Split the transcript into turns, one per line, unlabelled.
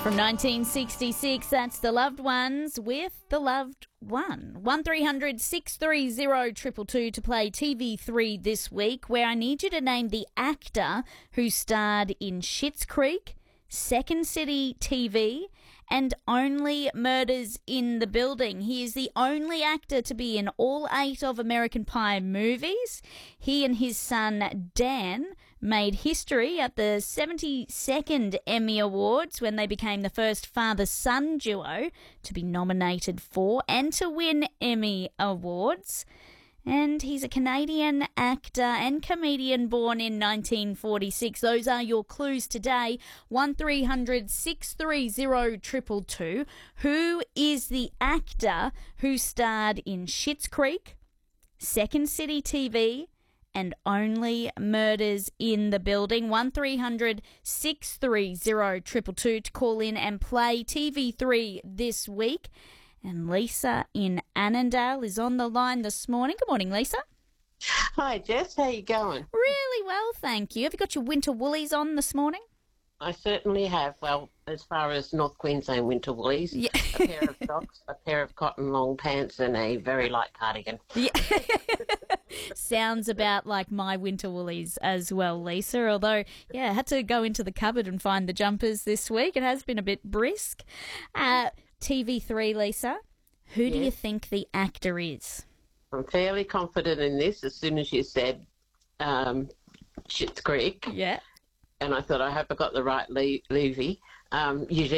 From 1966, that's The Loved Ones with The Loved One. 1300 630 222 to play TV3 this week, where I need you to name the actor who starred in Schitt's Creek, Second City TV, and Only Murders in the Building. He is the only actor to be in all 8 of American Pie movies. He and his son Dan made history at the 72nd Emmy Awards when they became the first father-son duo to be nominated for and to win Emmy Awards. And he's a Canadian actor and comedian born in 1946. Those are your clues today. 1300 630 222. Who is the actor who starred in Schitt's Creek, Second City TV, and Only Murders in the Building? 1300 630 222 to call in and play TV3 this week. And Lisa in Annandale is on the line this morning. Good morning, Lisa.
Hi, Jess. How you going?
Really well, thank you. Have you got your winter woolies on this morning?
I certainly have. Well, as far as North Queensland winter woolies,
Yeah.
a pair of socks, a pair of cotton long pants, and a very light cardigan.
Yeah. Sounds about like my winter woolies as well, Lisa. Although, yeah, I had to go into the cupboard and find the jumpers this week. It has been a bit brisk. TV3, Lisa, who do you think the actor is?
I'm fairly confident in this as soon as you said Schitt's Creek.
Yeah.
And I thought, I hope I got the right Levy. Eugene